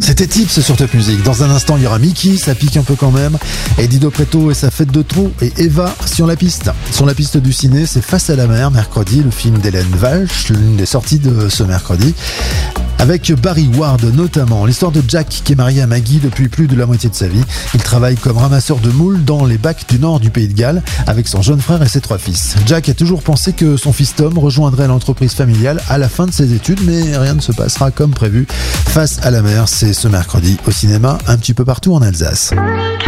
C'était Tips sur Top Music. Dans un instant, il y aura Mickey, ça pique un peu quand même. Et Dido Preto et sa fête de trou. Et Eva sur la piste. Sur la piste du ciné, c'est Face à la mer, mercredi, le film d'Hélène Walsh, l'une des sorties de ce mercredi. Avec Barry Ward notamment. L'histoire de Jack qui est marié à Maggie depuis plus de la moitié de sa vie. Il travaille comme ramasseur de moules dans les bacs du nord du pays de Galles avec son jeune frère et ses 3 fils. Jack a toujours pensé que son fils Tom rejoindrait l'entreprise familiale à la fin de ses études, mais rien ne se passera comme prévu. Face à la mer, c'est ce mercredi au cinéma, un petit peu partout en Alsace.